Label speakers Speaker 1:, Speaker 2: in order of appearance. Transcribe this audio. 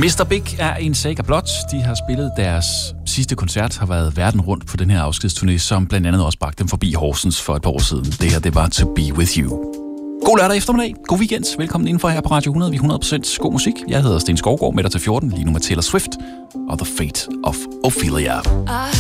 Speaker 1: Mr. Big er en sag af blot. De har spillet deres sidste koncert, har været verden rundt på den her afskedsturné, som blandt andet også bragte dem forbi Horsens for et par år siden. Det her, det var To Be With You. God lørdag eftermiddag, god weekend, velkommen indenfor her på Radio 100, vi 100% god musik. Jeg hedder Sten Skovgaard, med dig til 14, lige nu med Taylor Swift og The Fate of Ophelia.